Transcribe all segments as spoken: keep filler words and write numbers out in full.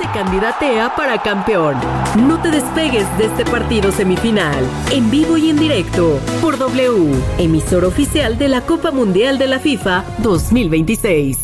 candidatea para campeón. No te despegues de este partido semifinal, en vivo y en directo, por W, emisor oficial de la Copa Mundial de la FIFA dos mil veintiséis.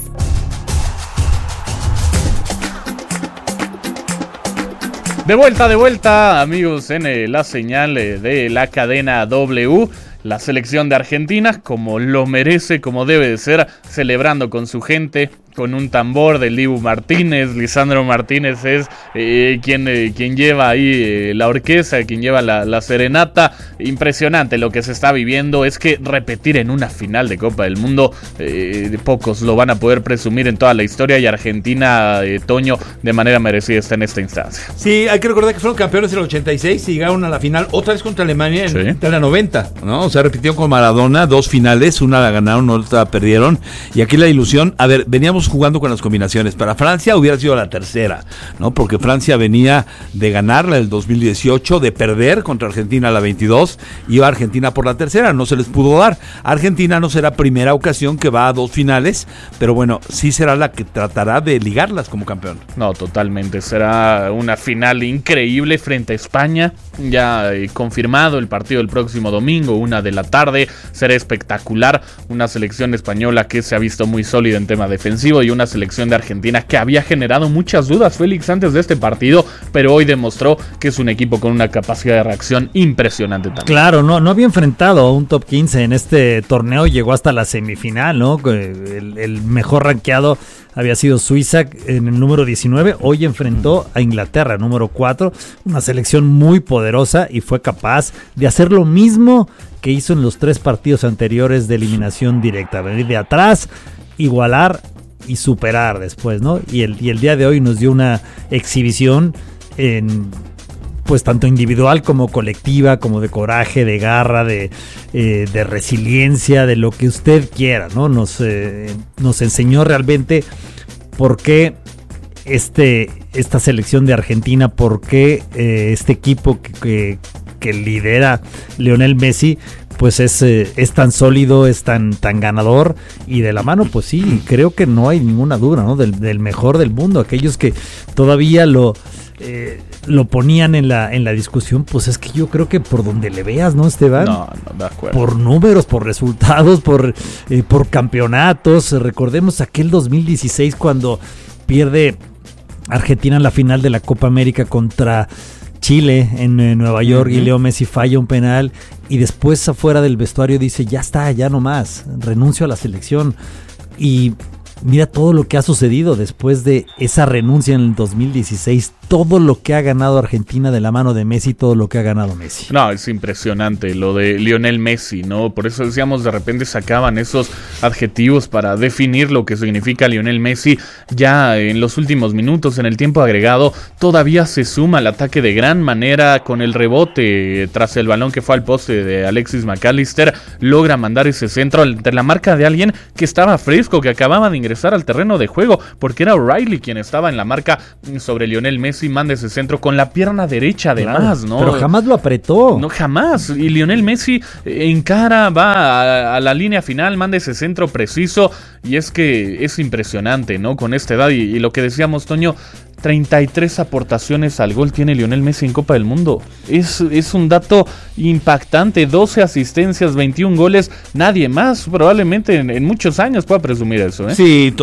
De vuelta, de vuelta, amigos, en eh, la señal eh, de la cadena W. La selección de Argentina, como lo merece, como debe de ser, celebrando con su gente, con un tambor del Dibu Martínez. Lisandro Martínez es eh, quien, eh, quien lleva ahí eh, la orquesta, quien lleva la, la serenata. Impresionante lo que se está viviendo. Es que repetir en una final de Copa del Mundo, eh, pocos lo van a poder presumir en toda la historia, y Argentina, eh, Toño, de manera merecida está en esta instancia. Sí, hay que recordar que fueron campeones en el ochenta y seis y llegaron a la final otra vez contra Alemania en, Sí. en la noventa, ¿no? O sea, repitieron con Maradona dos finales, una la ganaron, otra la perdieron, y aquí la ilusión, a ver, veníamos jugando con las combinaciones. Para Francia hubiera sido la tercera, ¿no? Porque Francia venía de ganarla el dos mil dieciocho, de perder contra Argentina la veintidós, iba a Argentina por la tercera, no se les pudo dar. Argentina no será primera ocasión que va a dos finales, pero bueno, sí será la que tratará de ligarlas como campeón. No, totalmente, será una final increíble frente a España, ya eh, confirmado el partido el próximo domingo, una de la tarde, será espectacular, una selección española que se ha visto muy sólida en tema defensivo, y una selección de Argentina que había generado muchas dudas, Félix, antes de este partido, pero hoy demostró que es un equipo con una capacidad de reacción impresionante también. Claro, no, no había enfrentado a un top quince en este torneo, llegó hasta la semifinal, ¿no? El, el mejor rankeado había sido Suiza en el número diecinueve, hoy enfrentó a Inglaterra, número cuatro, una selección muy poderosa, y fue capaz de hacer lo mismo que hizo en los tres partidos anteriores de eliminación directa, venir de atrás, igualar y superar después, ¿no? Y el, y el día de hoy nos dio una exhibición en, pues tanto individual como colectiva, como de coraje, de garra, de, eh, de resiliencia, de lo que usted quiera, ¿no? Nos, eh, nos enseñó realmente por qué este, esta selección de Argentina, por qué eh, este equipo que, que, que lidera Lionel Messi, pues es, eh, es tan sólido, es tan, tan ganador, y de la mano, pues sí, creo que no hay ninguna duda, ¿no? Del, del mejor del mundo. Aquellos que todavía lo, eh, lo ponían en la, en la discusión, pues es que yo creo que por donde le veas, ¿no, Esteban? No, no, de acuerdo. Por números, por resultados, por, eh, por campeonatos. Recordemos aquel dos mil dieciséis cuando pierde Argentina en la final de la Copa América contra Chile en eh, Nueva York, uh-huh. y Leo Messi falla un penal, y después afuera del vestuario dice, ya está, ya no más, renuncio a la selección. Y mira todo lo que ha sucedido después de esa renuncia en el dos mil dieciséis, todo lo que ha ganado Argentina de la mano de Messi, todo lo que ha ganado Messi. No, es impresionante lo de Lionel Messi, ¿no? Por eso decíamos, de repente sacaban esos adjetivos para definir lo que significa Lionel Messi. Ya en los últimos minutos, en el tiempo agregado, todavía se suma al ataque de gran manera con el rebote tras el balón que fue al poste de Alexis McAllister. Logra mandar ese centro entre la marca de alguien que estaba fresco, que acababa de ingresar al terreno de juego, porque era O'Reilly quien estaba en la marca sobre Lionel Messi. Manda ese centro con la pierna derecha además, claro, ¿no? Pero jamás lo apretó. No, jamás. Y Lionel Messi encara, va a, a la línea final, manda ese centro preciso, y es que es impresionante, ¿no? Con esta edad, y, y lo que decíamos, Toño, treinta y tres aportaciones al gol tiene Lionel Messi en Copa del Mundo. Es, es un dato impactante, doce asistencias, veintiún goles, nadie más probablemente en, en muchos años pueda presumir eso, ¿eh? Sí,